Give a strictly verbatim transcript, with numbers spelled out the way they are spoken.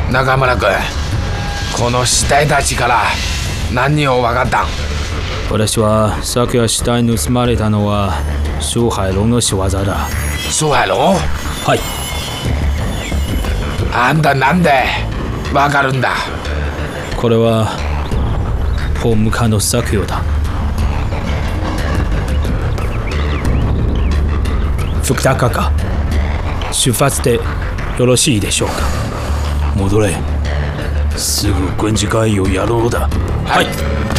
中村君、この死体たちから何を分かったん？ 私は昨夜死体盗まれたのは苏海龙の仕業だ。 蘇海龍？ はい。 あんたなんで分かるんだ？ これは法務課の作業だ。福田課課、出発でよろしいでしょうか。戻れ。すぐ軍事会議をやろうだ。 はい。